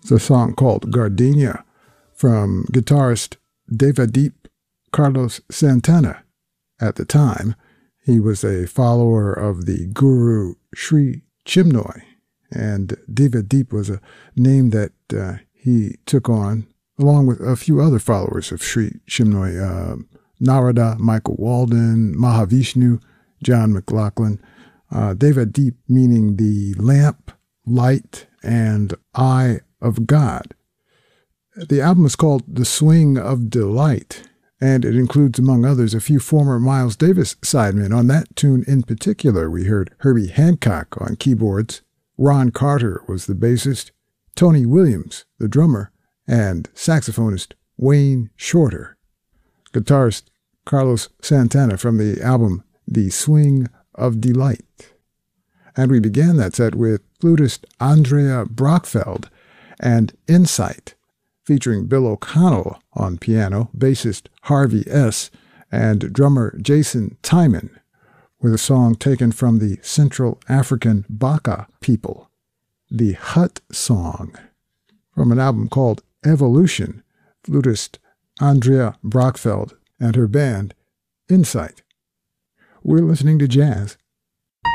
It's a song called Gardenia from guitarist Devadeep Carlos Santana. At the time, he was a follower of the guru Sri Chinmoy, and Devadeep was a name that he took on along with a few other followers of Sri Chinmoy, Narada, Michael Walden, Mahavishnu, John McLaughlin. Devadeep meaning the lamp, light, and eye of God. The album is called The Swing of Delight, and it includes, among others, a few former Miles Davis sidemen. On that tune in particular, we heard Herbie Hancock on keyboards, Ron Carter was the bassist, Tony Williams, the drummer, and saxophonist Wayne Shorter. Guitarist Carlos Santana from the album The Swing of Delight. And we began that set with flutist Andrea Brockfeld and Insight, featuring Bill O'Connell on piano, bassist Harvey S., and drummer Jason Timon, with a song taken from the Central African Baka people, the Hut Song, from an album called Evolution, flutist Andrea Brockfeld and her band Insight. We're listening to jazz